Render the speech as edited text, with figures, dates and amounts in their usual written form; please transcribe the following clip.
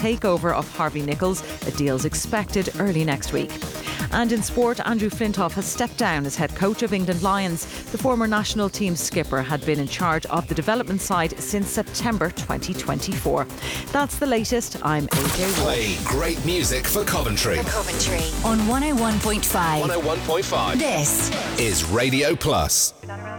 takeover of Harvey Nichols. A deal's expected early next week. And in sport, Andrew Flintoff has stepped down as head coach of England Lions. The former national team skipper had been in charge of the development side since September 2024. That's the latest. I'm AJ Walsh. Play great music for Coventry. On 101.5. 101.5. This is Radio Plus.